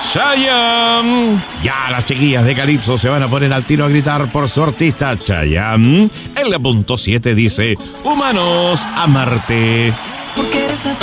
Chayanne. Ya las chiquillas de Calypso se van a poner al tiro a gritar por su artista Chayanne. En la punto 7 dice: Humanos a Marte. Porque eres